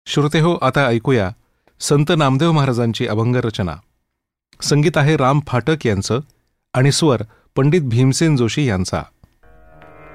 श्रोते हो, आता ऐकूया संत नामदेव महाराजांची अभंग रचना. संगीत आहे राम फाटक यांचं आणि स्वर पंडित भीमसेन जोशी यांचा.